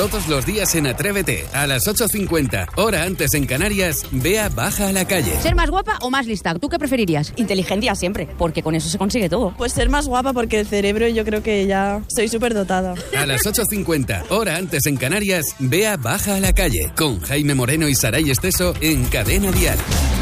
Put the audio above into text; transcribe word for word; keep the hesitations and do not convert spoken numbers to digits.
Todos los días en Atrévete, a las ocho cincuenta, hora antes en Canarias, Bea baja a la calle. ¿Ser más guapa o más lista? ¿Tú qué preferirías? Inteligencia siempre, porque con eso se consigue todo. Pues ser más guapa, porque el cerebro yo creo que ya soy súper dotada. A las ocho cincuenta, hora antes en Canarias, Bea baja a la calle, con Jaime Moreno y Saray Esteso en Cadena Dial.